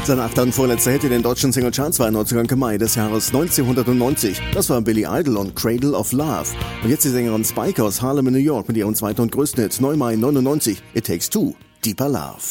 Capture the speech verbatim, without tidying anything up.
Sein achter und vorletzter Hit in den deutschen Singlecharts war neunzehnten Mai des Jahres neunzehnhundertneunzig. Das war Billy Idol und Cradle of Love. Und jetzt die Sängerin Spike aus Harlem in New York mit ihrem zweiten und größten Hit, neunten Mai neunundneunzig, It Takes Two, Deeper Love.